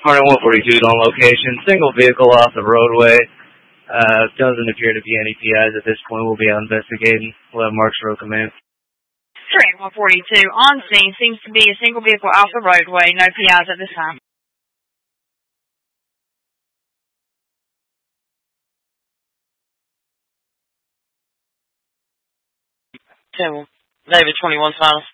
Hornet 142 on location. Single vehicle off the roadway. Doesn't appear to be any PIs at this point. We'll be investigating. We'll have Marks Road Command. Train 142 on scene. Seems to be a single vehicle off the roadway. No PIs at this time. David 21 final.